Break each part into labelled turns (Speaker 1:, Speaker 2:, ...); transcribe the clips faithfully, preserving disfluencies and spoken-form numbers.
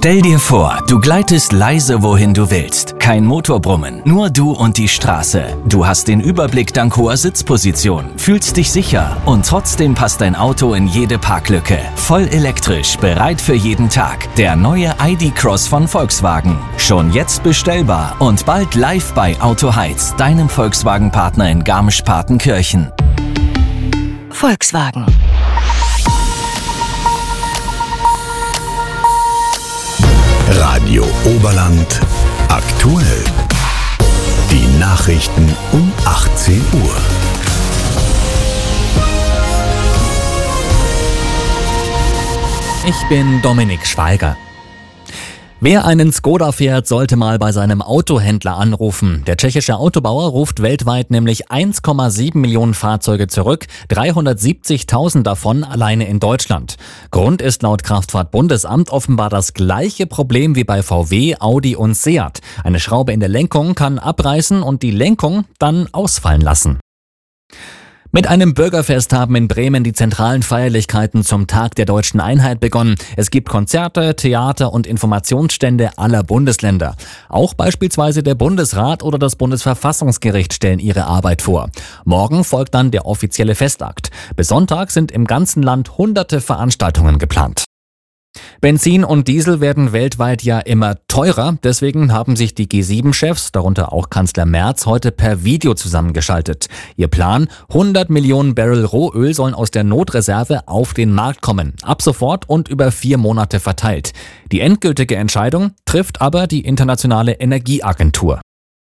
Speaker 1: Stell dir vor, du gleitest leise wohin du willst. Kein Motorbrummen, nur du und die Straße. Du hast den Überblick dank hoher Sitzposition, fühlst dich sicher und trotzdem passt dein Auto in jede Parklücke. Voll elektrisch, bereit für jeden Tag. Der neue I D-Cross von Volkswagen. Schon jetzt bestellbar und bald live bei Auto Heiz, deinem Volkswagen-Partner in Garmisch-Partenkirchen.
Speaker 2: Volkswagen.
Speaker 3: Radio Oberland aktuell. Die Nachrichten um achtzehn Uhr.
Speaker 4: Ich bin Dominik Schweiger. Wer einen Skoda fährt, sollte mal bei seinem Autohändler anrufen. Der tschechische Autobauer ruft weltweit nämlich eins Komma sieben Millionen Fahrzeuge zurück, dreihundertsiebzigtausend davon alleine in Deutschland. Grund ist laut Kraftfahrtbundesamt offenbar das gleiche Problem wie bei V W, Audi und Seat. Eine Schraube in der Lenkung kann abreißen und die Lenkung dann ausfallen lassen. Mit einem Bürgerfest haben in Bremen die zentralen Feierlichkeiten zum Tag der Deutschen Einheit begonnen. Es gibt Konzerte, Theater und Informationsstände aller Bundesländer. Auch beispielsweise der Bundesrat oder das Bundesverfassungsgericht stellen ihre Arbeit vor. Morgen folgt dann der offizielle Festakt. Bis Sonntag sind im ganzen Land hunderte Veranstaltungen geplant. Benzin und Diesel werden weltweit ja immer teurer. Deswegen haben sich die G sieben Chefs, darunter auch Kanzler Merz, heute per Video zusammengeschaltet. Ihr Plan: hundert Millionen Barrel Rohöl sollen aus der Notreserve auf den Markt kommen. Ab sofort und über vier Monate verteilt. Die endgültige Entscheidung trifft aber die Internationale Energieagentur.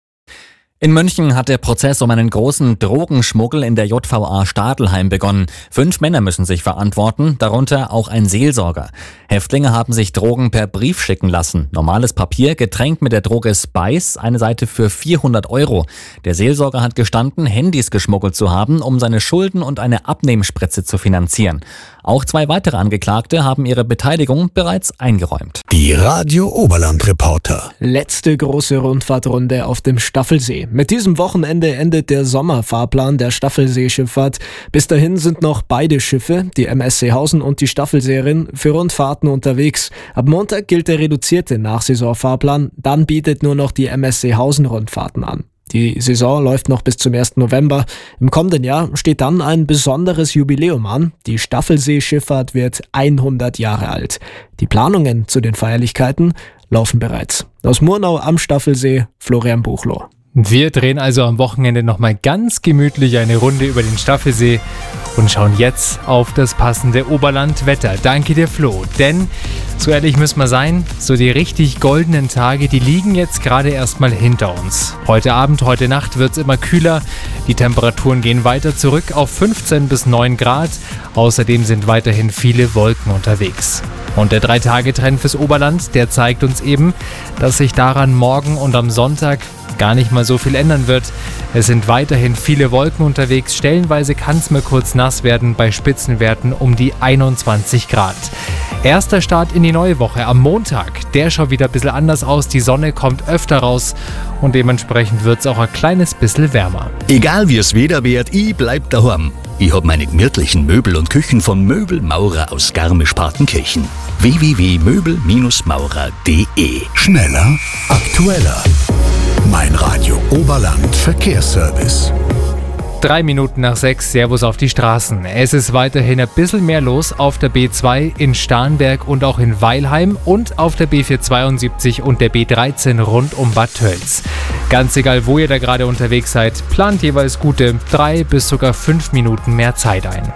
Speaker 4: In München hat der Prozess um einen großen Drogenschmuggel in der J V A Stadelheim begonnen. Fünf Männer müssen sich verantworten, darunter auch ein Seelsorger. Häftlinge haben sich Drogen per Brief schicken lassen. Normales Papier, getränkt mit der Droge Spice, eine Seite für vierhundert Euro. Der Seelsorger hat gestanden, Handys geschmuggelt zu haben, um seine Schulden und eine Abnehmspritze zu finanzieren. Auch zwei weitere Angeklagte haben ihre Beteiligung bereits eingeräumt.
Speaker 3: Die Radio Oberland Reporter.
Speaker 5: Letzte große Rundfahrtrunde auf dem Staffelsee. Mit diesem Wochenende endet der Sommerfahrplan der Staffelseeschifffahrt. Bis dahin sind noch beide Schiffe, die M S Seehausen und die Staffelseerin, für Rundfahrten unterwegs. Ab Montag gilt der reduzierte Nachsaisonfahrplan. Dann bietet nur noch die M S Seehausen Rundfahrten an. Die Saison läuft noch bis zum ersten November. Im kommenden Jahr steht dann ein besonderes Jubiläum an. Die Staffelseeschifffahrt wird hundert Jahre alt. Die Planungen zu den Feierlichkeiten laufen bereits. Aus Murnau am Staffelsee, Florian Buchloh.
Speaker 6: Wir drehen also am Wochenende nochmal ganz gemütlich eine Runde über den Staffelsee und schauen jetzt auf das passende Oberlandwetter. Danke dir, Flo. Denn, so ehrlich müssen wir sein, so die richtig goldenen Tage, die liegen jetzt gerade erstmal hinter uns. Heute Abend, heute Nacht wird es immer kühler. Die Temperaturen gehen weiter zurück auf fünfzehn bis neun Grad. Außerdem sind weiterhin viele Wolken unterwegs. Und der Drei-Tage-Trend fürs Oberland, der zeigt uns eben, dass sich daran morgen und am Sonntag gar nicht mal so viel ändern wird. Es sind weiterhin viele Wolken unterwegs. Stellenweise kann es mal kurz nass werden, bei Spitzenwerten um die einundzwanzig Grad. Erster Start in die neue Woche am Montag. Der schaut wieder ein bisschen anders aus. Die Sonne kommt öfter raus und dementsprechend wird es auch ein kleines bisschen wärmer.
Speaker 7: Egal wie es Wetter wird, ich bleib daheim. Ich hab meine gemütlichen Möbel und Küchen von Möbelmaurer aus Garmisch-Partenkirchen. w w w punkt möbel maurer punkt d e.
Speaker 3: Schneller, aktueller. Mein Radio Oberland Verkehrsservice.
Speaker 6: Drei Minuten nach sechs, Servus auf die Straßen. Es ist weiterhin ein bisschen mehr los auf der B zwei in Starnberg und auch in Weilheim und auf der B vierhundertzweiundsiebzig und der B dreizehn rund um Bad Tölz. Ganz egal, wo ihr da gerade unterwegs seid, plant jeweils gute drei bis sogar fünf Minuten mehr Zeit ein.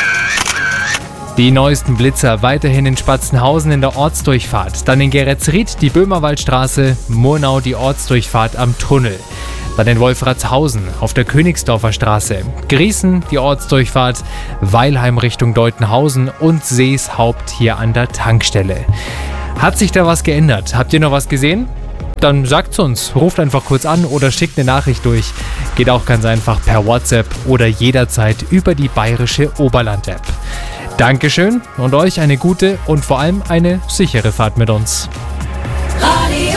Speaker 6: Die neuesten Blitzer weiterhin in Spatzenhausen in der Ortsdurchfahrt, dann in Geretsried die Böhmerwaldstraße, Murnau die Ortsdurchfahrt am Tunnel. Dann in Wolfratshausen auf der Königsdorfer Straße, Griesen die Ortsdurchfahrt, Weilheim Richtung Deutenhausen und Seeshaupt hier an der Tankstelle. Hat sich da was geändert? Habt ihr noch was gesehen? Dann sagt's uns, ruft einfach kurz an oder schickt eine Nachricht durch. Geht auch ganz einfach per WhatsApp oder jederzeit über die bayerische Oberland-App. Dankeschön und euch eine gute und vor allem eine sichere Fahrt mit uns.
Speaker 2: Radio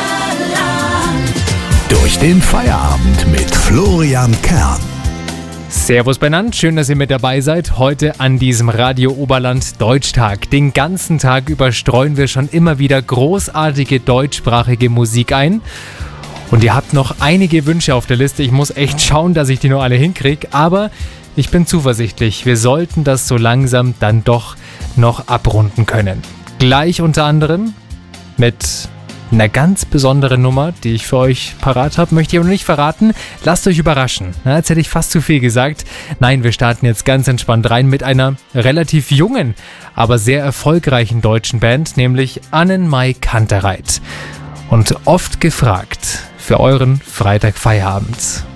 Speaker 2: Oberland.
Speaker 3: Durch den Feierabend mit Florian Kern.
Speaker 6: Servus benannt, schön, dass ihr mit dabei seid. Heute an diesem Radio Oberland Deutschtag. Den ganzen Tag über streuen wir schon immer wieder großartige deutschsprachige Musik ein. Und ihr habt noch einige Wünsche auf der Liste. Ich muss echt schauen, dass ich die noch alle hinkriege. Aber ich bin zuversichtlich, wir sollten das so langsam dann doch noch abrunden können. Gleich unter anderem mit einer ganz besonderen Nummer, die ich für euch parat habe, möchte ich aber noch nicht verraten. Lasst euch überraschen. Na, jetzt hätte ich fast zu viel gesagt. Nein, wir starten jetzt ganz entspannt rein mit einer relativ jungen, aber sehr erfolgreichen deutschen Band, nämlich Annenmai Kantereit. Und oft gefragt für euren Freitagfeierabend.